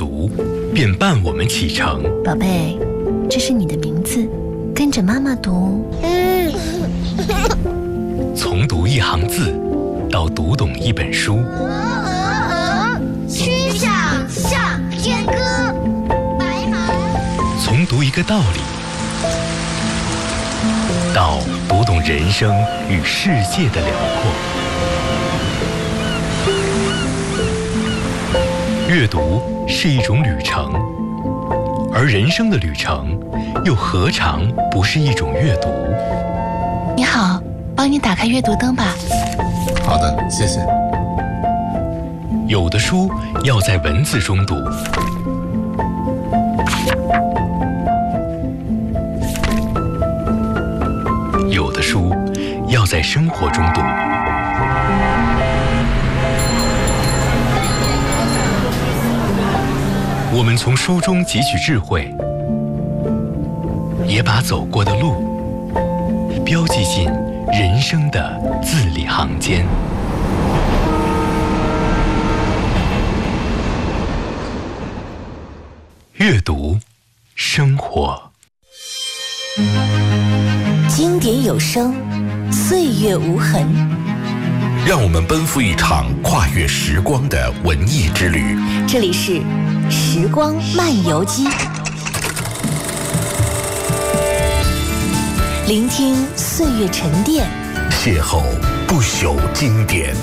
读便伴我们启程。 宝贝，这是你的名字，跟着妈妈读。 从读一行字到读懂一本书， 曲项向天歌，白马。 从读一个道理到读懂人生与世界的辽阔。阅读是一种旅程，而人生的旅程又何尝不是一种阅读？ 你好，帮你打开阅读灯吧。 好的，谢谢。 有的书要在文字中读，有的书要在生活中读。我们从书中汲取智慧，也把走过的路标记进人生的字里行间。阅读，生活。 经典有声，岁月无痕。 让我们奔赴一场跨越时光的文艺之旅。 这里是时光漫游记，聆听岁月沉淀， 邂逅不朽经典。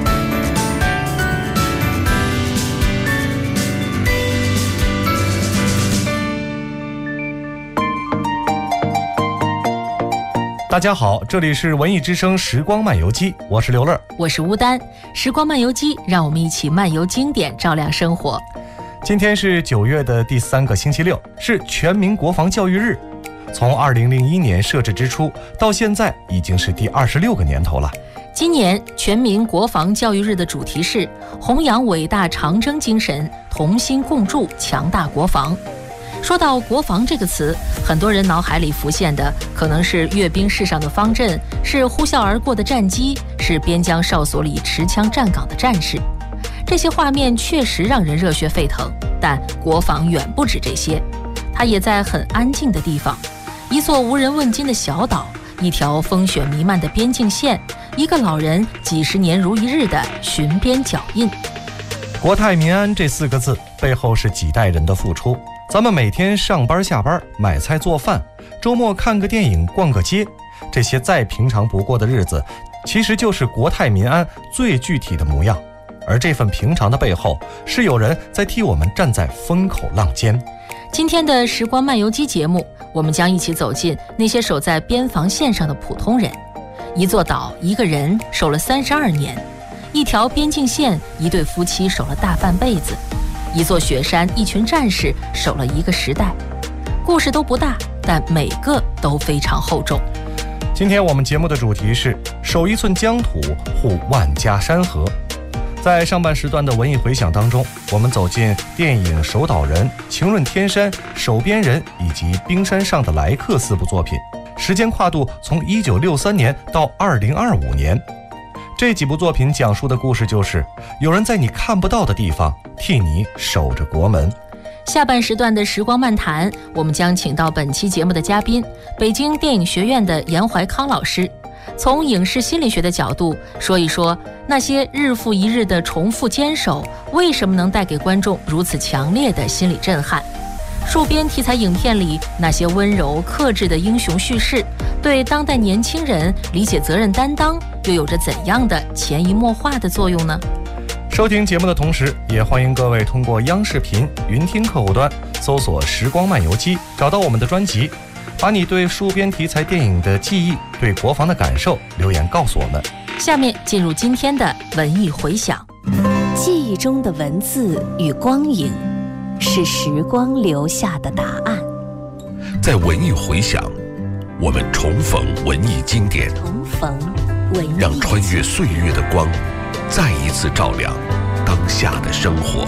大家好，这里是文艺之声时光漫游记，我是刘乐， 我是吴丹。时光漫游记，让我们一起漫游经典，照亮生活。 今天是9月的第3个星期六，是全民国防教育日。从2001年设置之初到现在，已经是第26个年头了。 今年全民国防教育日的主题是弘扬伟大长征精神，同心共筑强大国防。说到国防这个词，很多人脑海里浮现的可能是阅兵式上的方阵，是呼啸而过的战机，是边疆哨所里持枪站岗的战士。这些画面确实让人热血沸腾，但国防远不止这些，它也在很安静的地方，一座无人问津的小岛，一条风雪弥漫的边境线，一个老人几十年如一日的巡边脚印。 国泰民安这4个字背后是几代人的付出。咱们每天上班下班，买菜做饭，周末看个电影逛个街，这些再平常不过的日子，其实就是国泰民安最具体的模样。而这份平常的背后，是有人在替我们站在风口浪尖。 今天的时光漫游记节目，我们将一起走进那些守在边防线上的普通人。一座岛，一个人守了32年，一条边境线，一对夫妻守了大半辈子，一座雪山，一群战士守了一个时代。故事都不大，但每个都非常厚重。 今天我们节目的主题是守1寸疆土，护万家山河。在上半时段的文艺回响当中，我们走进电影《守岛人》、《晴润天山》、《守边人》以及《冰山上的来客》4部作品，时间跨度从1963年到2025年。这几部作品讲述的故事就是有人在你看不到的地方替你守着国门。 下半时段的时光漫谈，我们将请到本期节目的嘉宾，北京电影学院的严怀康老师，从影视心理学的角度说一说那些日复一日的重复坚守，为什么能带给观众如此强烈的心理震撼。戍边题材影片里那些温柔克制的英雄叙事，对当代年轻人理解责任担当又有着怎样的潜移默化的作用呢？ 收听节目的同时，也欢迎各位通过央视频云听客户端搜索时光漫游记，找到我们的专辑，把你对戍边题材电影的记忆，对国防的感受留言告诉我们。 下面进入今天的文艺回响。 记忆中的文字与光影，是时光留下的答案。 在文艺回响，我们重逢文艺经典，让穿越岁月的光再一次照亮当下的生活。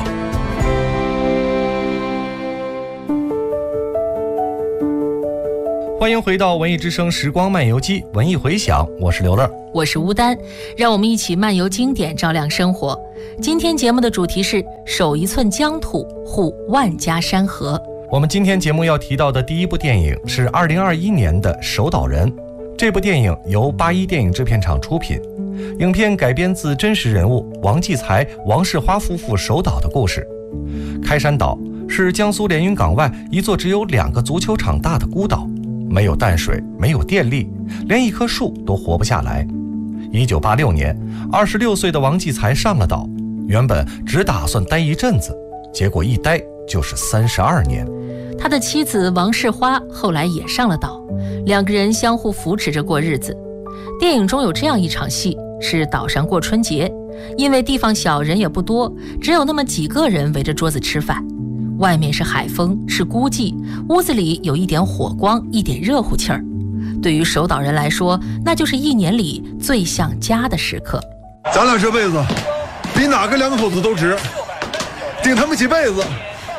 欢迎回到文艺之声时光漫游记文艺回响，我是刘乐， 我是吴丹，让我们一起漫游经典，照亮生活。今天节目的主题是守一寸疆土，护万家山河。 我们今天节目要提到的第一部电影是2021年的《守岛人》。这部电影由81电影制片厂出品，影片改编自真实人物王继才、王世花夫妇守岛的故事。开山岛是江苏连云港外一座只有2个足球场大的孤岛，没有淡水，没有电力，连一棵树都活不下来。1986年，26岁的王继才上了岛，原本只打算待一阵子，结果一待就是32年。 他的妻子王世花后来也上了岛，2个人相互扶持着过日子。电影中有这样一场戏，是岛上过春节，因为地方小，人也不多，只有那么几个人围着桌子吃饭。外面是海风，是孤寂，屋子里有一点火光，一点热乎气儿。对于守岛人来说，那就是1年里最像家的时刻。 咱俩这辈子比哪个2口子都值，顶他们几辈子。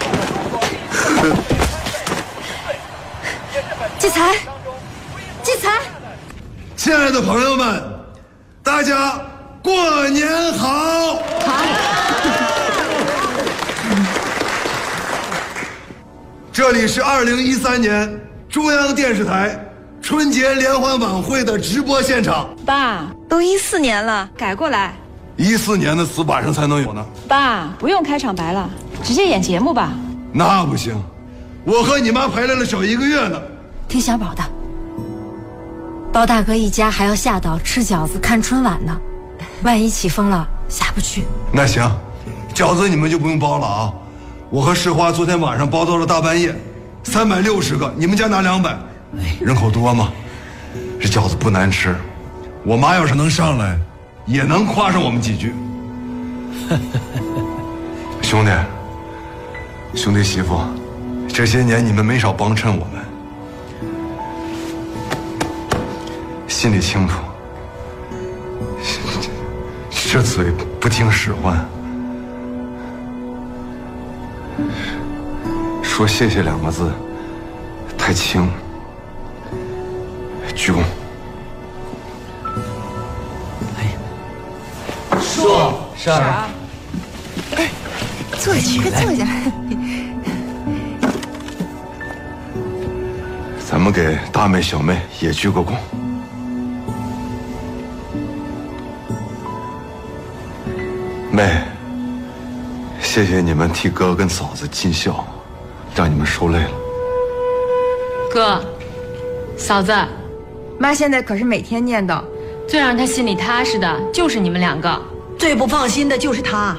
继才，继才， 亲爱的朋友们，大家过年好！ 好。 这里是2013年中央电视台春节联欢晚会的直播现场。 爸，都14年了，改过来。 14年的词晚上才能有呢。 爸，不用开场白了，直接演节目吧。 那不行，我和你妈陪来了小1个月呢。 听小宝的，包大哥一家还要下岛吃饺子看春晚呢，万一起风了下不去。 那行，饺子你们就不用包了啊，我和世花昨天晚上包到了大半夜，360个，你们家拿200，人口多吗？这饺子不难吃，我妈要是能上来，也能夸上我们几句。兄弟媳妇，这些年你们没少帮衬我们，心里清楚，这嘴不听使唤，说谢谢2个字太轻。鞠躬。 说是哎，坐下。 咱们给大妹小妹也鞠个躬。妹，谢谢你们替哥跟嫂子尽孝，让你们受累了。 哥，嫂子， 妈现在可是每天念叨， 最让她心里踏实的就是你们2个， 最不放心的就是他。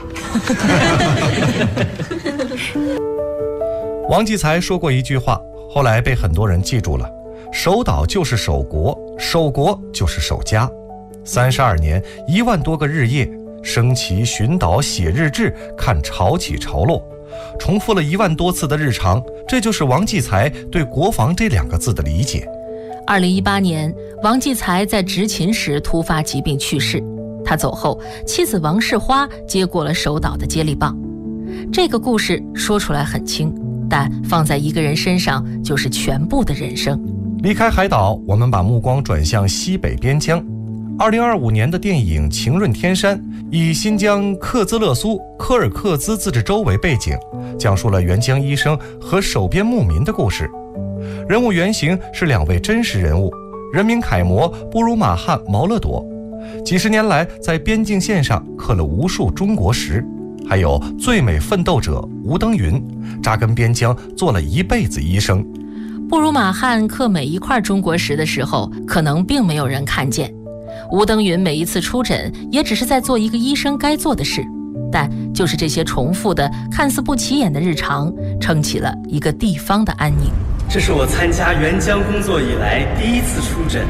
王继才说过一句话，后来被很多人记住了：守岛就是守国，守国就是守家。32年，1万多个日夜，升旗、巡岛、写日志、看潮起潮落，重复了1万多次的日常。这就是王继才对国防这2个字的理解。 2018年，王继才在执勤时突发疾病去世。他走后，妻子王世花接过了守岛的接力棒。这个故事说出来很轻，但放在一个人身上就是全部的人生。 离开海岛，我们把目光转向西北边疆。2025年的电影《晴润天山》以新疆克孜勒苏柯尔克孜自治州为背景，讲述了援疆医生和守边牧民的故事。人物原型是2位真实人物，人民楷模布鲁马汉毛勒朵，几十年来在边境线上刻了无数中国石，还有最美奋斗者吴登云，扎根边疆做了一辈子医生。 布鲁马汉刻每一块中国石的时候，可能并没有人看见。吴登云每一次出诊，也只是在做一个医生该做的事，但就是这些重复的、看似不起眼的日常，撑起了一个地方的安宁。 这是我参加援疆工作以来第1次出诊。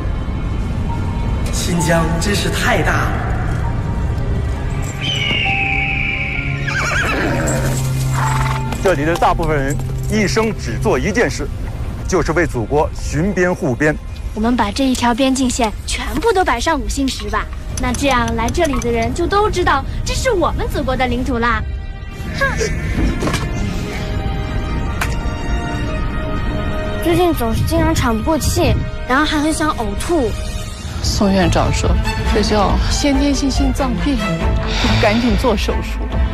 新疆真是太大了。 这里的大部分人一生只做一件事，就是为祖国巡边护边。 我们把这一条边境线全部都摆上5星石吧，那这样来这里的人就都知道这是我们祖国的领土啦。哼！ 最近总是经常喘不过气，然后还很想呕吐。 宋院长说这叫先天性心脏病，赶紧做手术。